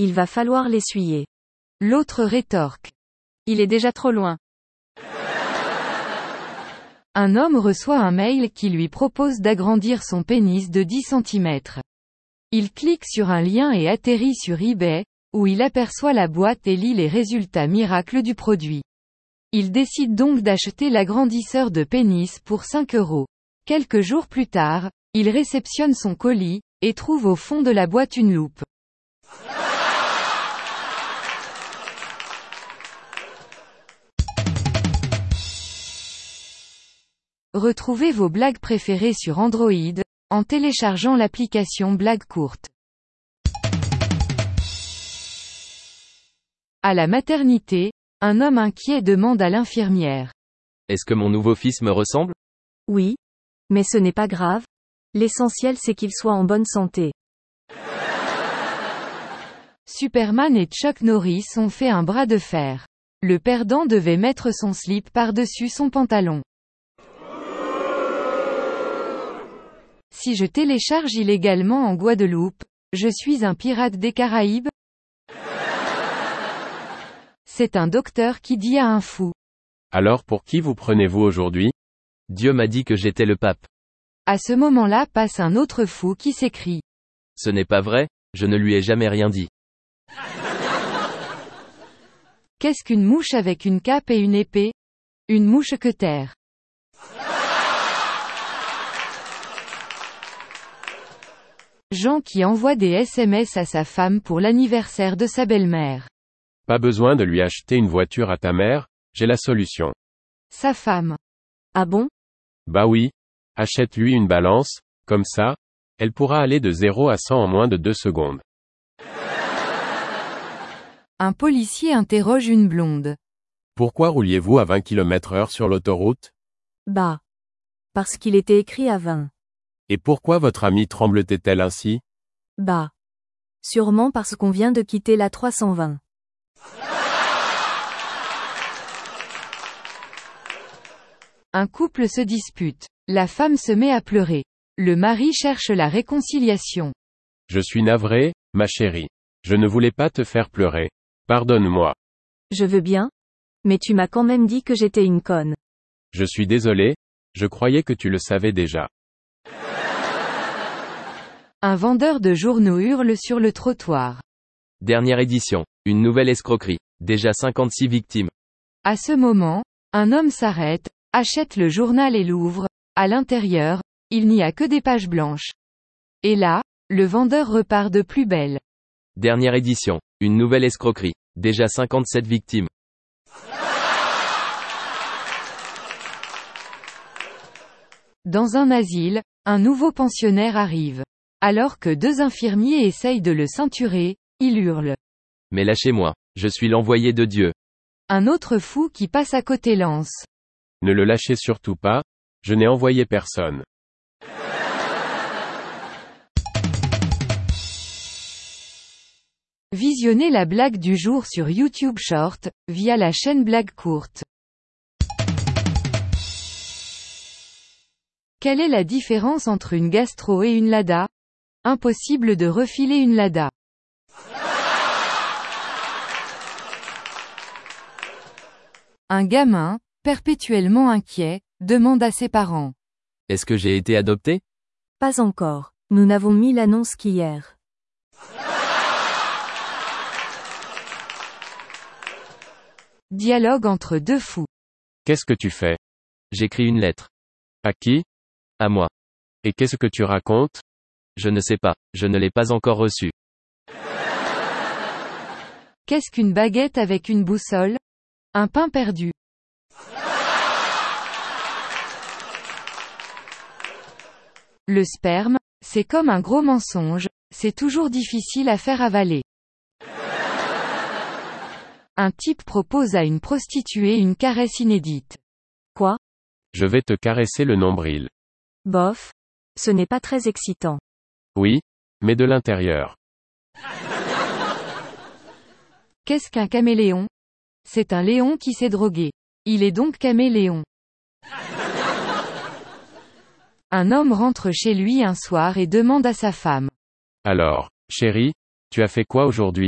Il va falloir l'essuyer. L'autre rétorque. Il est déjà trop loin. Un homme reçoit un mail qui lui propose d'agrandir son pénis de 10 cm. Il clique sur un lien et atterrit sur eBay, où il aperçoit la boîte et lit les résultats miracles du produit. Il décide donc d'acheter l'agrandisseur de pénis pour 5 €. Quelques jours plus tard, il réceptionne son colis, et trouve au fond de la boîte une loupe. Retrouvez vos blagues préférées sur Android, en téléchargeant l'application Blagues courtes. À la maternité, un homme inquiet demande à l'infirmière. Est-ce que mon nouveau fils me ressemble? Oui. Mais ce n'est pas grave. L'essentiel c'est qu'il soit en bonne santé. Superman et Chuck Norris ont fait un bras de fer. Le perdant devait mettre son slip par-dessus son pantalon. Si je télécharge illégalement en Guadeloupe, je suis un pirate des Caraïbes? C'est un docteur qui dit à un fou. Alors pour qui vous prenez-vous aujourd'hui? Dieu m'a dit que j'étais le pape. À ce moment-là passe un autre fou qui s'écrie. Ce n'est pas vrai, je ne lui ai jamais rien dit. Qu'est-ce qu'une mouche avec une cape et une épée? Une mouche-queutère. Jean qui envoie des SMS à sa femme pour l'anniversaire de sa belle-mère. Pas besoin de lui acheter une voiture à ta mère, j'ai la solution. Sa femme. Ah bon? Bah oui. Achète-lui une balance, comme ça, elle pourra aller de 0 à 100 en moins de 2 secondes. Un policier interroge une blonde. Pourquoi rouliez-vous à 20 km/h sur l'autoroute? Bah. Parce qu'il était écrit à 20. Et pourquoi votre amie tremble-t-elle ainsi? Bah. Sûrement parce qu'on vient de quitter la 320. Un couple se dispute. La femme se met à pleurer. Le mari cherche la réconciliation. Je suis navré, ma chérie. Je ne voulais pas te faire pleurer. Pardonne-moi. Je veux bien. Mais tu m'as quand même dit que j'étais une conne. Je suis désolé, je croyais que tu le savais déjà. Un vendeur de journaux hurle sur le trottoir. Dernière édition. Une nouvelle escroquerie. Déjà 56 victimes. À ce moment, un homme s'arrête, achète le journal et l'ouvre. À l'intérieur, il n'y a que des pages blanches. Et là, le vendeur repart de plus belle. Dernière édition. Une nouvelle escroquerie. Déjà 57 victimes. Dans un asile, un nouveau pensionnaire arrive. Alors que 2 infirmiers essayent de le ceinturer, il hurle. Mais lâchez-moi, je suis l'envoyé de Dieu. Un autre fou qui passe à côté lance. Ne le lâchez surtout pas, je n'ai envoyé personne. Visionnez la blague du jour sur YouTube Short, via la chaîne Blagues courtes. Quelle est la différence entre une gastro et une Lada? Impossible de refiler une Lada. Un gamin, perpétuellement inquiet, demande à ses parents. Est-ce que j'ai été adopté? Pas encore. Nous n'avons mis l'annonce qu'hier. Dialogue entre 2 fous. Qu'est-ce que tu fais? J'écris une lettre. À qui? À moi. Et qu'est-ce que tu racontes? Je ne sais pas, je ne l'ai pas encore reçu. Qu'est-ce qu'une baguette avec une boussole? Un pain perdu. Le sperme, c'est comme un gros mensonge, c'est toujours difficile à faire avaler. Un type propose à une prostituée une caresse inédite. Quoi? Je vais te caresser le nombril. Bof. Ce n'est pas très excitant. Oui, mais de l'intérieur. Qu'est-ce qu'un caméléon? C'est un lion qui s'est drogué. Il est donc caméléon. Un homme rentre chez lui un soir et demande à sa femme. Alors, chérie, tu as fait quoi aujourd'hui?